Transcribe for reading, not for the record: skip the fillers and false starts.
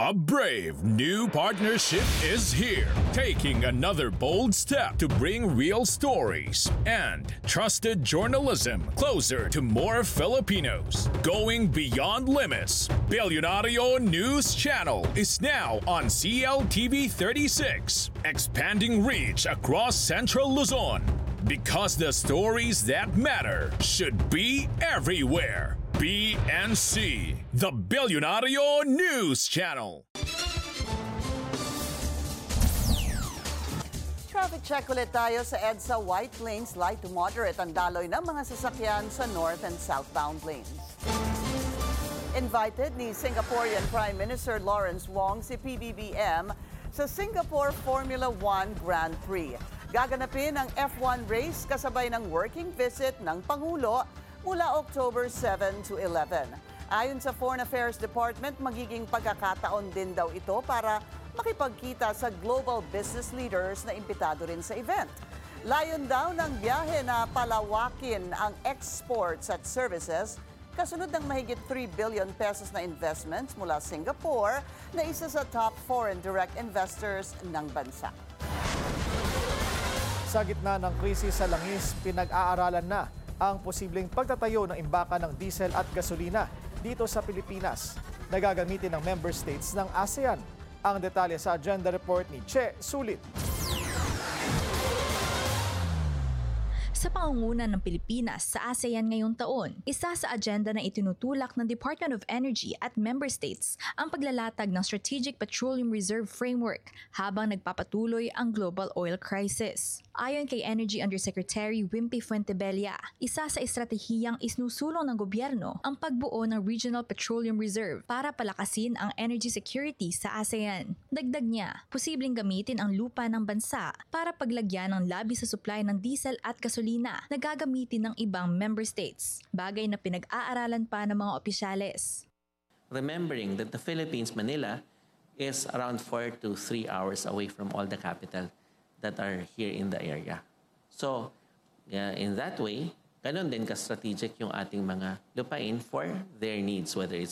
A brave new partnership is here, taking another bold step to bring real stories and trusted journalism closer to more Filipinos. Going beyond limits, Billionario News Channel is now on CLTV 36, expanding reach across Central Luzon. Because the stories that matter should be everywhere. BNC, the Billionario News Channel. Traffic check ulit tayo sa EDSA White Lanes, light to moderate ang daloy ng mga sasakyan sa north and southbound lanes. Invited ni Singaporean Prime Minister Lawrence Wong si PBBM sa Singapore Formula 1 Grand Prix. Gaganapin ang F1 race kasabay ng working visit ng Pangulo mula October 7 to 11. Ayon sa Foreign Affairs Department, magiging pagkakataon din daw ito para makipagkita sa global business leaders na imbitado rin sa event. Layon daw ng biyahe na palawakin ang exports at services kasunod ng mahigit 3 billion pesos na investments mula Singapore na isa sa top foreign direct investors ng bansa. Sa gitna ng krisis sa langis, pinag-aaralan na ang posibleng pagtatayo ng imbakan ng diesel at gasolina dito sa Pilipinas na gagamitin ng member states ng ASEAN. Ang detalye sa agenda report ni Che Sulit. Sa pangunguna ng Pilipinas sa ASEAN ngayong taon, isa sa agenda na itinutulak ng Department of Energy at member states ang paglalatag ng Strategic Petroleum Reserve Framework habang nagpapatuloy ang global oil crisis. Ayon kay Energy Undersecretary Wimpy Fuentebella, isa sa estratehiyang isnusulong ng gobyerno ang pagbuo ng Regional Petroleum Reserve para palakasin ang energy security sa ASEAN. Dagdag niya, posibleng gamitin ang lupa ng bansa para paglagyan ng labi sa supply ng diesel at gasolina na gagamitin ng ibang member states, bagay na pinag-aaralan pa ng mga opisyales. Remembering that the Philippines, Manila, is around 4 to 3 hours away from all the capital that are here in the area. So, in that way, ganun din ka-strategic yung ating mga lupain for their needs, whether it's